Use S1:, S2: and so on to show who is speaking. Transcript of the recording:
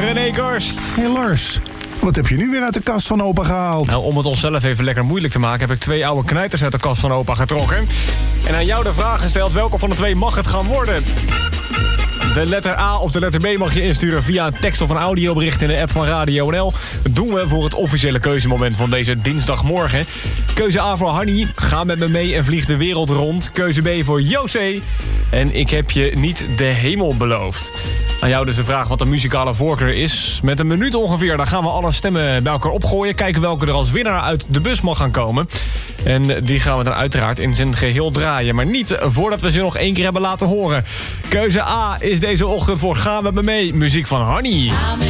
S1: René Karst.
S2: Hey Lars, wat heb je nu weer uit de kast van opa gehaald?
S1: Nou, om het onszelf even lekker moeilijk te maken... heb ik 2 oude knijters uit de kast van opa getrokken. En aan jou de vraag gesteld, welke van de 2 mag het gaan worden? De letter A of de letter B mag je insturen via een tekst of een audiobericht in de app van Radio NL. Dat doen we voor het officiële keuzemoment van deze dinsdagmorgen. Keuze A voor Hanny, ga met me mee en vlieg de wereld rond. Keuze B voor José. En ik heb je niet de hemel beloofd. Aan jou dus de vraag wat de muzikale voorkeur is. Met een minuut ongeveer, dan gaan we alle stemmen bij elkaar opgooien. Kijken welke er als winnaar uit de bus mag gaan komen. En die gaan we dan uiteraard in zijn geheel draaien. Maar niet voordat we ze nog 1 keer hebben laten horen. Keuze A is deze ochtend voor Ga met me mee. Muziek van Hanny.